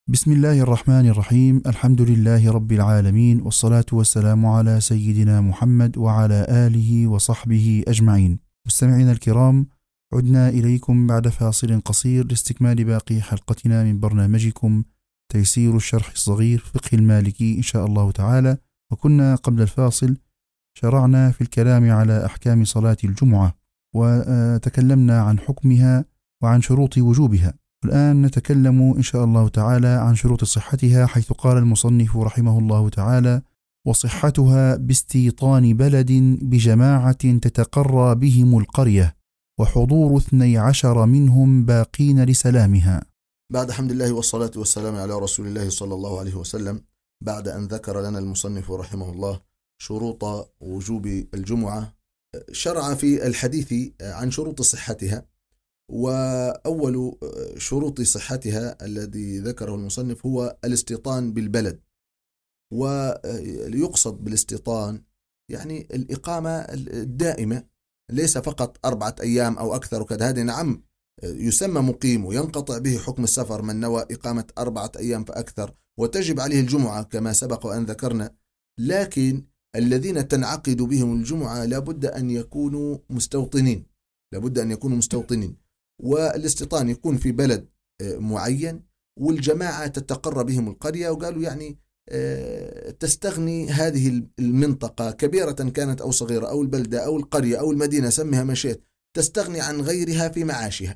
بسم الله الرحمن الرحيم. الحمد لله رب العالمين، والصلاة والسلام على سيدنا محمد وعلى آله وصحبه أجمعين. مستمعينا الكرام، عدنا إليكم بعد فاصل قصير لاستكمال باقي حلقتنا من برنامجكم تيسير الشرح الصغير فقه المالكي إن شاء الله تعالى. وكنا قبل الفاصل شرعنا في الكلام على أحكام صلاة الجمعة، وتكلمنا عن حكمها وعن شروط وجوبها. الآن نتكلم إن شاء الله تعالى عن شروط صحتها، حيث قال المصنف رحمه الله تعالى: وصحتها باستيطان بلد بجماعة تتقرى بهم القرية، وحضور 12 منهم باقين لسلامها. بعد حمد الله والصلاة والسلام على رسول الله صلى الله عليه وسلم، بعد أن ذكر لنا المصنف رحمه الله شروط وجوب الجمعة، شرع في الحديث عن شروط صحتها. وأول شروط صحتها الذي ذكره المصنف هو الاستيطان بالبلد. ويقصد بالاستيطان يعني الإقامة الدائمة، ليس فقط 4 أيام أو أكثر وكذا. هذا نعم يسمى مقيم وينقطع به حكم السفر من نوى إقامة 4 أيام فأكثر، وتجب عليه الجمعة كما سبق وأن ذكرنا. لكن الذين تنعقد بهم الجمعة لابد أن يكونوا مستوطنين، والاستيطان يكون في بلد معين، والجماعة تتقر بهم القرية. وقالوا يعني تستغني هذه المنطقة كبيرة كانت أو صغيرة، أو البلدة أو القرية أو المدينة، سميها ما شئت، تستغني عن غيرها في معاشها.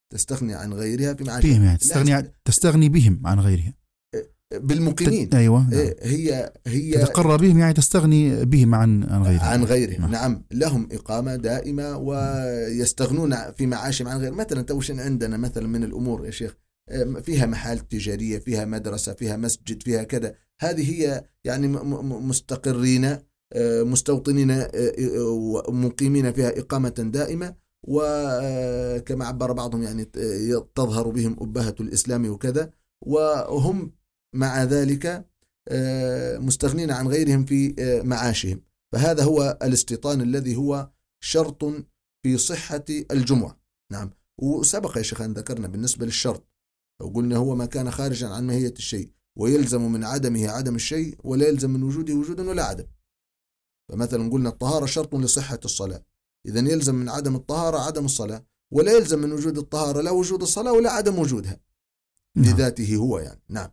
يعني تستغني بهم عن غيرها بالمقيمين. أيوة. هي تتقرى بهم، يعني تستغني بهم عن غيرهم. نعم، لهم إقامة دائمة ويستغنون في معاشهم عن غير. مثلا توشن عندنا مثلا من الأمور يا شيخ، فيها محال تجارية، فيها مدرسة، فيها مسجد، فيها كذا. هذه هي يعني مستقرين مستوطنين ومقيمين فيها إقامة دائمة. وكما عبر بعضهم يعني تظهر بهم أبهة الإسلام وكذا، وهم مع ذلك مستغنين عن غيرهم في معاشهم. فهذا هو الاستيطان الذي هو شرط في صحة الجمعة. نعم. وسبق يا شيخ أن ذكرنا بالنسبة للشرط، وقلنا هو ما كان خارجا عن ماهية الشيء، ويلزم من عدمه عدم الشيء، ولا يلزم من وجوده وجودا ولا عدم. فمثلا قلنا الطهارة شرط لصحة الصلاة، إذن يلزم من عدم الطهارة عدم الصلاة، ولا يلزم من وجود الطهارة لا وجود الصلاة ولا عدم وجودها لذاته هو يعني. نعم.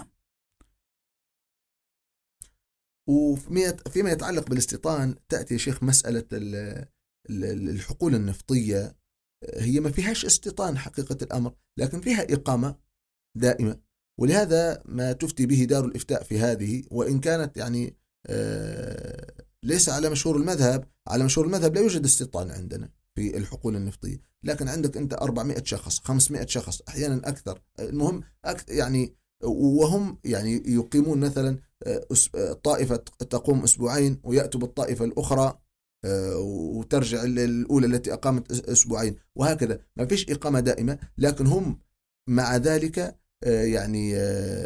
وفيما يتعلق بالاستيطان تأتي يا شيخ مسألة الحقول النفطية. هي ما فيهاش استيطان حقيقة الأمر، لكن فيها إقامة دائمة، ولهذا ما تفتي به دار الإفتاء في هذه، وإن كانت يعني ليس على مشهور المذهب. على مشهور المذهب لا يوجد استيطان عندنا في الحقول النفطية، لكن عندك أنت 400 شخص 500 شخص أحيانا أكثر، المهم يعني، وهم يعني يقيمون مثلا طائفة تقوم أسبوعين ويأتوا بالطائفة الأخرى وترجع الأولى التي أقامت أسبوعين، وهكذا. ما فيش إقامة دائمة، لكن هم مع ذلك يعني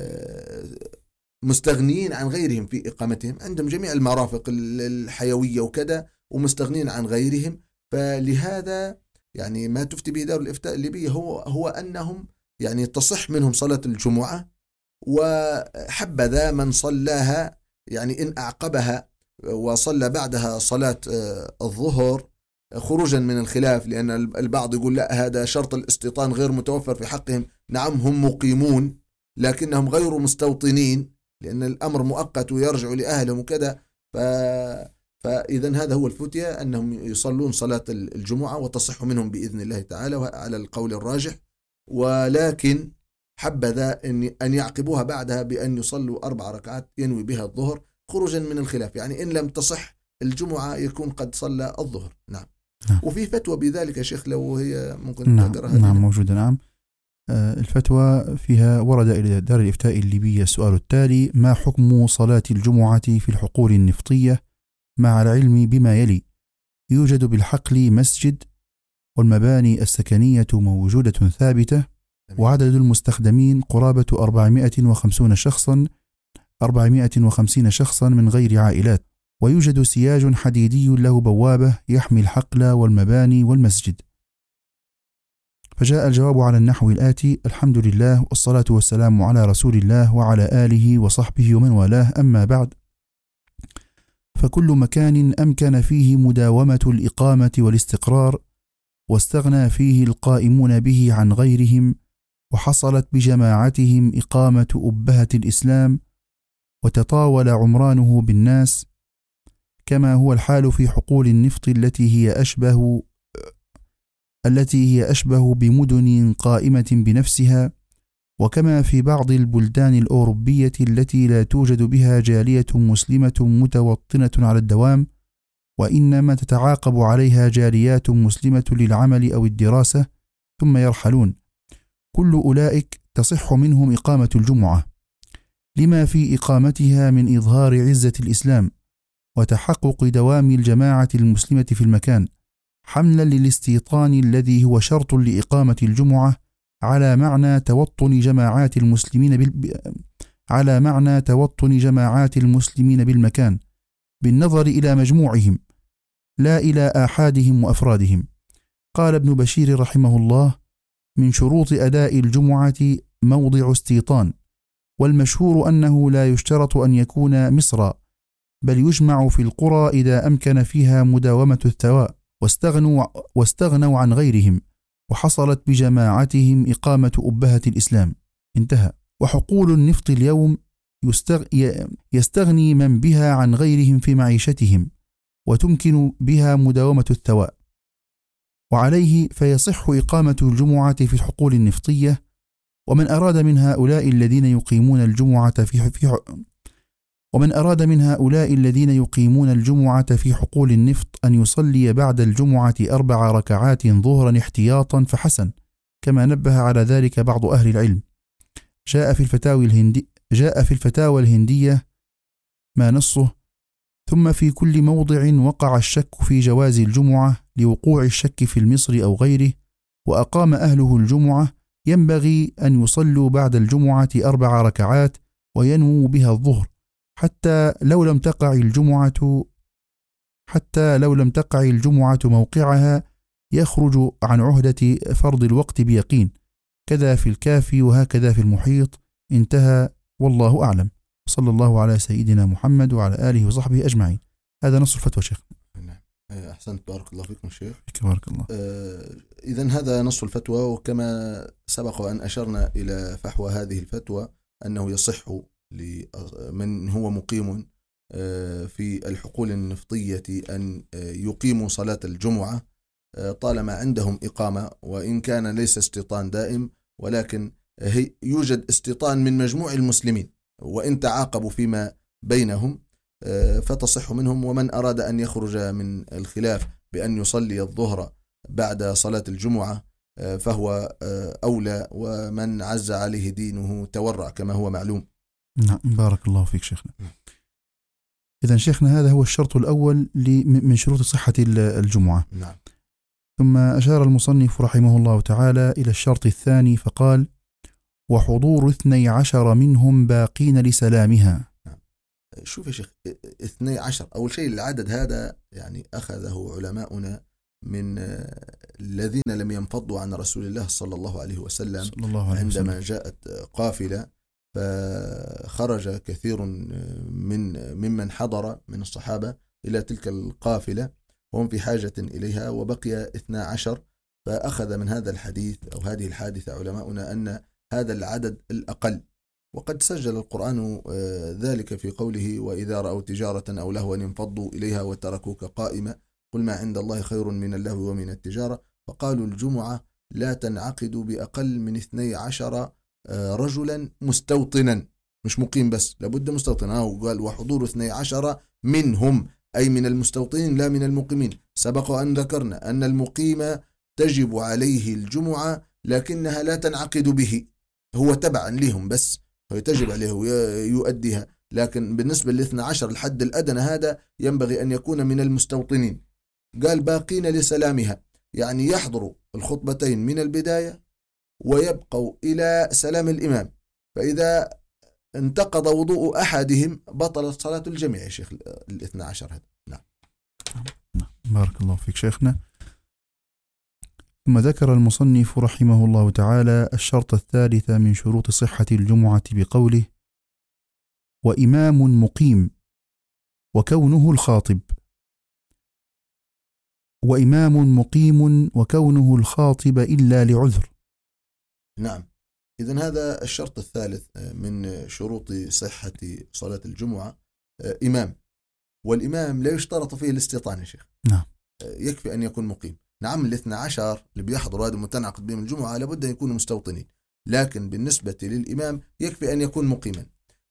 مستغنيين عن غيرهم في إقامتهم، عندهم جميع المرافق الحيوية وكذا، ومستغنين عن غيرهم. فلهذا يعني ما تفتي به دار الإفتاء الليبية هو أنهم يعني تصح منهم صلاة الجمعة، وحبذا من صلاها يعني إن أعقبها وصلى بعدها صلاة الظهر خروجا من الخلاف، لأن البعض يقول لا، هذا شرط الاستيطان غير متوفر في حقهم. نعم هم مقيمون لكنهم غير مستوطنين، لأن الأمر مؤقت ويرجعوا لأهلهم وكذا. فإذا هذا هو الفتية، أنهم يصلون صلاة الجمعة وتصح منهم بإذن الله تعالى على القول الراجح. ولكن حبذا أن يعقبوها بعدها بأن يصلوا 4 ركعات ينوي بها الظهر خروجا من الخلاف، يعني إن لم تصح الجمعة يكون قد صلى الظهر. نعم. وفي فتوى بذلك يا شيخ لو هي ممكن تقرأها. نعم موجودة. نعم. الفتوى فيها ورد إلى دار الإفتاء الليبية السؤال التالي: ما حكم صلاة الجمعة في الحقول النفطية مع العلم بما يلي؟ يوجد بالحقل مسجد، والمباني السكنية موجودة ثابتة، وعدد المستخدمين قرابة 450 شخصا من غير عائلات، ويوجد سياج حديدي له بوابة يحمي الحقل والمباني والمسجد. فجاء الجواب على النحو الآتي: الحمد لله والصلاة والسلام على رسول الله وعلى آله وصحبه ومن والاه، أما بعد، فكل مكان أمكن فيه مداومة الإقامة والاستقرار واستغنى فيه القائمون به عن غيرهم، وحصلت بجماعتهم إقامة أبهة الإسلام وتطاول عمرانه بالناس، كما هو الحال في حقول النفط التي هي أشبه بمدن قائمة بنفسها، وكما في بعض البلدان الأوروبية التي لا توجد بها جالية مسلمة متوطنة على الدوام، وإنما تتعاقب عليها جاليات مسلمة للعمل أو الدراسة ثم يرحلون. كل أولئك تصح منهم إقامة الجمعة، لما في إقامتها من إظهار عزة الإسلام وتحقق دوام الجماعة المسلمة في المكان، حملا للاستيطان الذي هو شرط لإقامة الجمعة على معنى توطن جماعات المسلمين بالمكان، بالنظر إلى مجموعهم لا إلى آحادهم وأفرادهم. قال ابن بشير رحمه الله: من شروط أداء الجمعة موضع استيطان، والمشهور أنه لا يشترط أن يكون مصرا، بل يجمع في القرى إذا أمكن فيها مداومة الثواء، واستغنوا عن غيرهم، وحصلت بجماعتهم إقامة أبهة الإسلام. انتهى. وحقول النفط اليوم يستغني من بها عن غيرهم في معيشتهم، وتمكن بها مداومة الثواء، وعليه فيصح إقامة الجمعة في الحقول النفطية. ومن أراد من هؤلاء الذين يقيمون الجمعة في حقول النفط أن يصلي بعد الجمعة 4 ركعات ظهرا احتياطا فحسن، كما نبه على ذلك بعض أهل العلم. جاء في الفتاوى الهندية ما نصه: ثم في كل موضع وقع الشك في جواز الجمعة لوقوع الشك في المصر أو غيره، وأقام أهله الجمعة، ينبغي أن يصلوا بعد الجمعة 4 ركعات وينووا بها الظهر، حتى لو لم تقع الجمعة موقعها، يخرج عن عهدة فرض الوقت بيقين، كذا في الكافي وهكذا في المحيط. انتهى، والله أعلم. صلى الله على سيدنا محمد وعلى آله وصحبه أجمعين. هذا نص الفتوى شيخ. نعم، أحسنت، بارك الله فيكم شيخ. بارك الله. إذن هذا نص الفتوى، وكما سبق أن أشرنا إلى فحوى هذه الفتوى أنه يصح لمن هو مقيم في الحقول النفطية أن يقيموا صلاة الجمعة طالما عندهم إقامة، وإن كان ليس استيطان دائم، ولكن يوجد استيطان من مجموع المسلمين، وإن تعاقبوا فيما بينهم فتصح منهم. ومن أراد أن يخرج من الخلاف بأن يصلي الظهر بعد صلاة الجمعة فهو أولى، ومن عز عليه دينه تورع كما هو معلوم. نعم، بارك الله فيك شيخنا. إذن شيخنا هذا هو الشرط الأول من شروط صحة الجمعة. نعم. ثم أشار المصنف رحمه الله تعالى إلى الشرط الثاني فقال: وحضور 12 منهم باقين لسلامها. شوف يا شيخ، 12 أول شيء العدد هذا يعني أخذه علماؤنا من الذين لم ينفضوا عن رسول الله صلى الله عليه وسلم عندما جاءت قافلة فخرج كثير ممن حضر من الصحابة إلى تلك القافلة وهم في حاجة إليها، وبقي 12. فأخذ من هذا الحديث أو هذه الحادثة علماؤنا أن هذا العدد الأقل، وقد سجل القرآن ذلك في قوله: وإذا رأوا تجارة أو لهوا انفضوا إليها وتركوك قائمة قل ما عند الله خير من اللهو ومن التجارة. فقالوا الجمعة لا تنعقد بأقل من 12 رجلا مستوطنا، مش مقيم بس، لابد مستوطنا. وقال وحضور 12 منهم، أي من المستوطنين لا من المقيمين. سبق أن ذكرنا أن المقيم تجب عليه الجمعة لكنها لا تنعقد به، هو تبعا لهم بس، هو تجب عليه يؤديها، لكن بالنسبة ل12 الحد الأدنى هذا ينبغي أن يكون من المستوطنين. قال باقين لسلامها، يعني يحضروا الخطبتين من البداية ويبقوا إلى سلام الإمام، فإذا انتقض وضوء أحدهم بطلت صلاة الجميع يا شيخ. 12 هذا. نعم. بارك الله فيك شيخنا. ثم ذكر المصنف رحمه الله تعالى الشرط الثالث من شروط صحة الجمعة بقوله: وإمام مقيم وكونه الخاطب. وإمام مقيم وكونه الخاطب إلا لعذر. نعم، إذن هذا الشرط الثالث من شروط صحة صلاة الجمعة، إمام. والإمام لا يشترط فيه الاستيطان يا شيخ. نعم. يكفي أن يكون مقيم. نعم، الاثنى عشر اللي بيحضروا هذا المتنعقد بهم الجمعة لابد أن يكونوا مستوطنين، لكن بالنسبة للإمام يكفي أن يكون مقيما.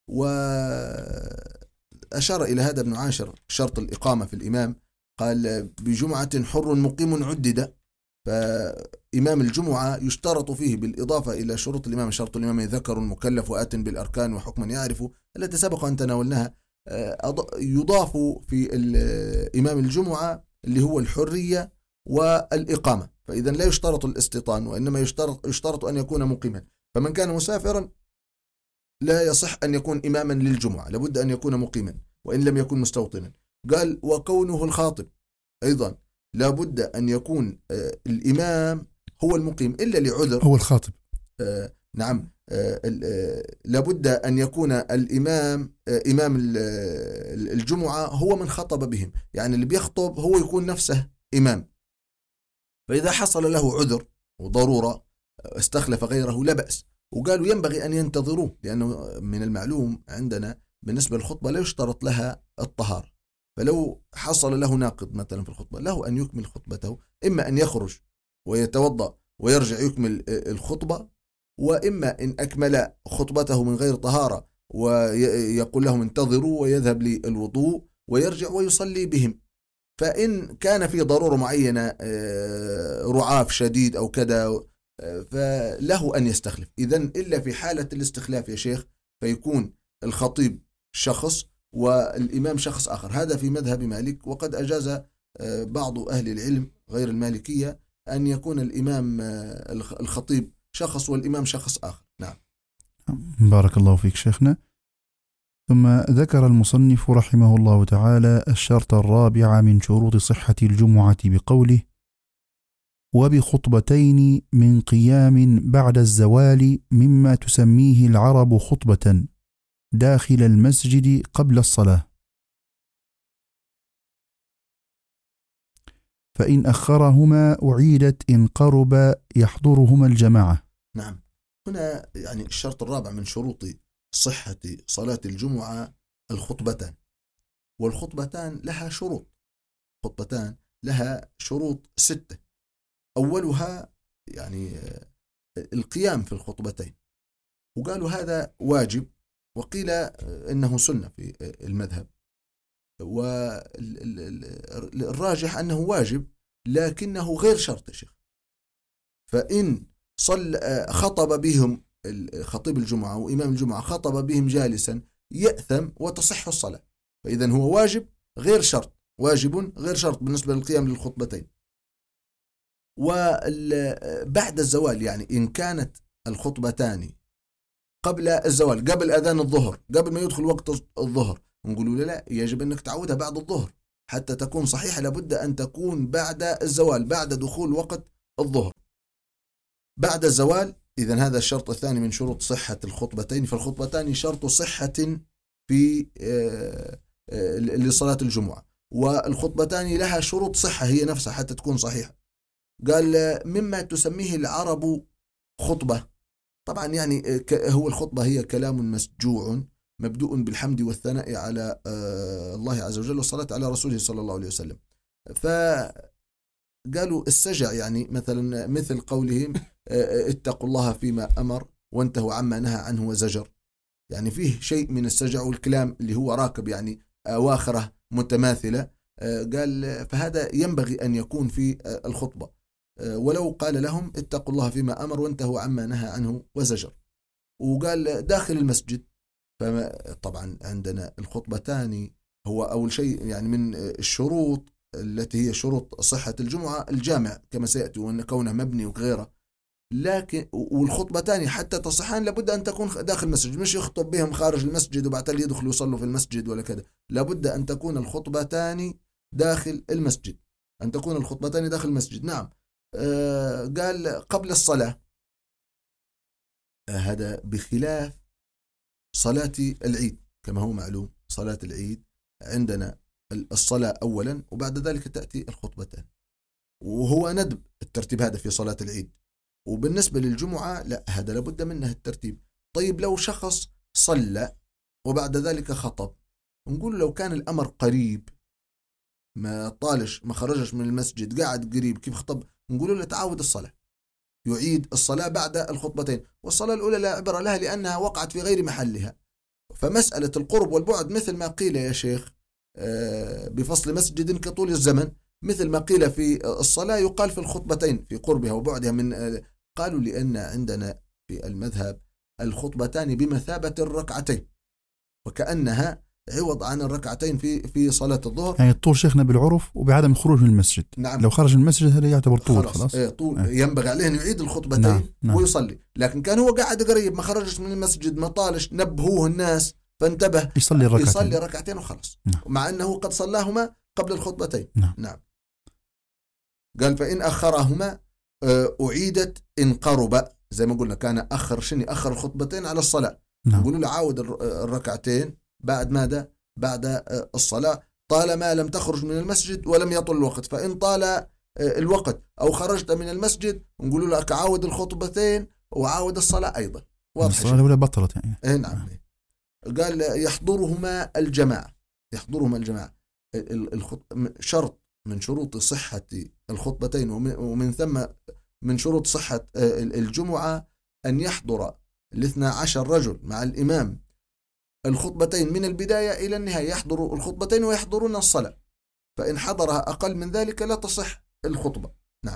وأشار إلى هذا ابن عاشر شرط الإقامة في الإمام، قال: بجمعة حر مقيم عدد. فإمام الجمعة يشترط فيه بالإضافة إلى شروط الإمام شرط الإمام ذكر مكلف وآت بالأركان وحكما يعرف التي سبق أن تناولناها، يضاف في الإمام الجمعة اللي هو الحرية والإقامة. فإذا لا يشترط الاستيطان، وإنما يشترط أن يكون مقيما. فمن كان مسافرا لا يصح أن يكون إماما للجمعة، لابد أن يكون مقيما وإن لم يكن مستوطنا. قال: وكونه الخاطب أيضا لابد أن يكون الإمام هو المقيم إلا لعذر. هو الخاطب. نعم، لابد أن يكون الإمام إمام الجمعة هو من خطب بهم، يعني اللي بيخطب هو يكون نفسه إمام. فإذا حصل له عذر وضرورة استخلف غيره لا بأس. وقالوا ينبغي أن ينتظروه، لأنه من المعلوم عندنا بالنسبة للخطبة لا يشترط لها الطهارة. فلو حصل له ناقض مثلا في الخطبة له أن يكمل خطبته، إما أن يخرج ويتوضأ ويرجع يكمل الخطبة، وإما إن أكمل خطبته من غير طهارة ويقول لهم انتظروا ويذهب للوضوء ويرجع ويصلي بهم. فإن كان في ضرورة معينة رعاف شديد أو كذا فله أن يستخلف. إذن إلا في حالة الاستخلاف يا شيخ فيكون الخطيب شخص والإمام شخص آخر. هذا في مذهب مالك، وقد أجاز بعض أهل العلم غير المالكية أن يكون الإمام الخطيب شخص والإمام شخص آخر. نعم. بارك الله فيك شيخنا. ثم ذكر المصنف رحمه الله تعالى الشرط الرابع من شروط صحة الجمعة بقوله: وبخطبتين من قيام بعد الزوال مما تسميه العرب خطبة داخل المسجد قبل الصلاة، فإن أخرهما أعيدت إن قرب يحضرهما الجماعة. نعم، هنا يعني الشرط الرابع من شروط صحة صلاة الجمعة الخطبتان. والخطبتان لها شروط، خطبتان لها شروط 6. أولها يعني القيام في الخطبتين، وقالوا هذا واجب، وقيل إنه سنة في المذهب، والراجح أنه واجب لكنه غير شرط يا شيخ. فإن خطب بهم خطيب الجمعة وإمام الجمعة خطب بهم جالسا يأثم وتصح الصلاة. فإذا هو واجب غير شرط، واجب غير شرط بالنسبة للقيام للخطبتين. وبعد الزوال، يعني إن كانت الخطبتان قبل الزوال، قبل أذان الظهر، قبل ما يدخل وقت الظهر، نقولوا لا يجب أنك تعودها بعد الظهر حتى تكون صحيحة. لابد أن تكون بعد الزوال، بعد دخول وقت الظهر. بعد الزوال، إذن هذا الشرط الثاني من شروط صحة الخطبتين. فالخطبتان شرط صحة في لصلاة الجمعة، والخطبتان لها شروط صحة هي نفسها حتى تكون صحيحة. قال مما تسميه العرب خطبة. طبعا يعني هو الخطبة هي كلام مسجوع مبدوء بالحمد والثناء على الله عز وجل والصلاة على رسوله صلى الله عليه وسلم. فقالوا السجع، يعني مثلا مثل قولهم اتقوا الله فيما أمر وانتهوا عما نهى عنه وزجر، يعني فيه شيء من السجع والكلام اللي هو راكب، يعني أواخره متماثلة. قال فهذا ينبغي أن يكون في الخطبة، ولو قال لهم اتقوا الله فيما أمر وانتهوا عما نهى عنه وزجر. وقال داخل المسجد، فطبعا عندنا الخطبتان هو أول شيء يعني من الشروط التي هي شروط صحة الجمعة الجامع كما سيأتي، وأن كونه مبني وغيره. لكن والخطبتان حتى تصحان لابد أن تكون داخل المسجد، مش يخطب بهم خارج المسجد وبعدين يدخلوا يصلوا في المسجد ولا كذا. لابد أن تكون الخطبتان داخل المسجد، أن تكون الخطبتان داخل المسجد. نعم، قال قبل الصلاة، هذا بخلاف صلاة العيد. كما هو معلوم صلاة العيد عندنا الصلاة أولا وبعد ذلك تأتي الخطبتان، وهو ندب الترتيب هذا في صلاة العيد. وبالنسبة للجمعة لا، هذا لابد منه الترتيب. طيب لو شخص صلى وبعد ذلك خطب، نقول لو كان الأمر قريب، ما طالش ما خرجش من المسجد، قاعد قريب كيف خطب، نقول له تعاود الصلاة، يعيد الصلاة بعد الخطبتين. والصلاة الأولى لا عبرة لها لأنها وقعت في غير محلها. فمسألة القرب والبعد مثل ما قيل يا شيخ بفصل مسجد كطول الزمن، مثل ما قيل في الصلاة يقال في الخطبتين في قربها وبعدها من قالوا لأن عندنا في المذهب الخطبتان بمثابة الركعتين، وكأنها عوض عن الركعتين في صلاة الظهر. يعني الطول شيخنا بالعرف وبعدم الخروج من المسجد. نعم. لو خرج من المسجد هذا يعتبر طول خلاص. طول ينبغي عليه أن يعيد الخطبتين ويصلي. لكن كان هو قاعد قريب ما خرجش من المسجد، ما طالش، نبهوه الناس فانتبه، يصلي ركعتين وخلص. مع أنه قد صلاهما قبل الخطبتين. نعم. قال فإن أخرهما أعيدت إن قرب، زي ما قلنا كان أخر الخطبتين على الصلاة. نقول له عاود الركعتين بعد ماذا؟ بعد الصلاة، طالما لم تخرج من المسجد ولم يطل الوقت. فإن طال الوقت أو خرجت من المسجد نقول لك عاود الخطبتين وعاود الصلااة أيضا. الصلاة الأولى بطلت يعني. نعم. قال يحضرهما الجماعة. شرط من شروط صحة الخطبتين ومن ثم من شروط صحة الجمعة أن يحضر 12 رجل مع الإمام الخطبتين من البداية إلى النهاية، يحضروا الخطبتين ويحضرون الصلاة. فإن حضرها أقل من ذلك لا تصح الخطبة.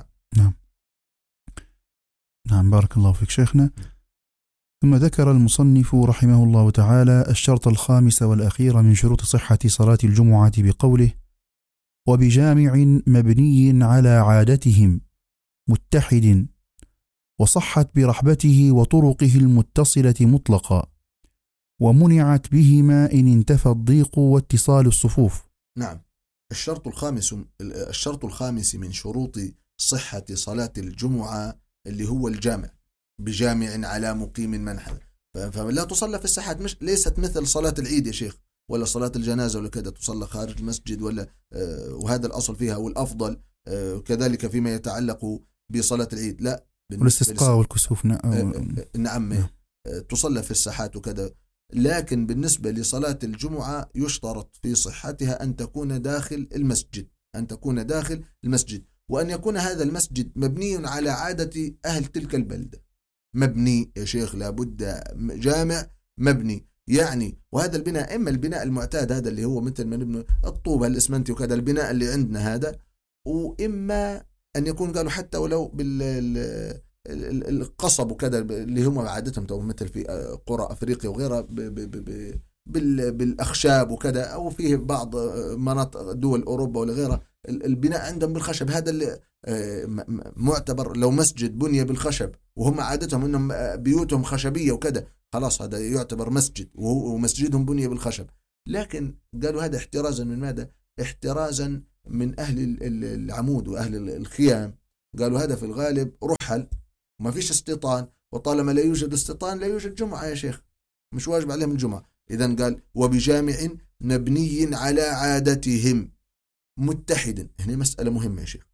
نعم بارك الله فيك شيخنا. ثم ذكر المصنف رحمه الله تعالى الشرط الخامس والأخير من شروط صحة صلاة الجمعة بقوله: وبجامع مبني على عادتهم متحد، وصحت برحبته وطرقه المتصلة مطلقا، ومنعت بهما إن انتفى الضيق واتصال الصفوف. نعم. الشرط الخامس من شروط صحة صلاة الجمعة اللي هو الجامع، بجامع على مقيم منحل. فلا تصلى في الساحات، مش ليست مثل صلاة العيد يا شيخ ولا صلاة الجنازة ولا كذا تصلى خارج المسجد ولا وهذا الأصل فيها والأفضل كذلك فيما يتعلق بصلاة العيد. لا، والاستسقاء والكسوف نعم تصلى في الساحات وكذا. لكن بالنسبة لصلاة الجمعة يشترط في صحتها أن تكون داخل المسجد، وأن يكون هذا المسجد مبني على عادة أهل تلك البلدة. مبني يا شيخ، لابد جامع مبني يعني. وهذا البناء إما البناء المعتاد هذا اللي هو مثل ما نبني الطوبة الإسمنتي وكذا، البناء اللي عندنا هذا، وإما أن يكون قالوا حتى ولو القصب وكذا اللي هم عادتهم مثل في قرى أفريقيا وغيرها بالأخشاب وكذا، أو فيه بعض مناطق دول أوروبا ولا غيرها البناء عندهم بالخشب. هذا اللي معتبر لو مسجد بني بالخشب وهم عادتهم أنهم بيوتهم خشبية وكذا، خلاص هذا يعتبر مسجد ومسجدهم بني بالخشب. لكن قالوا هذا احترازا من ماذا؟ احترازا من أهل العمود وأهل الخيام. قالوا هذا في الغالب رحل وما فيش استيطان، وطالما لا يوجد استيطان لا يوجد جمعة يا شيخ، مش واجب عليهم الجمعة. إذن قال وبجامع مبني على عادتهم متحدا. هنا مسألة مهمة يا شيخ،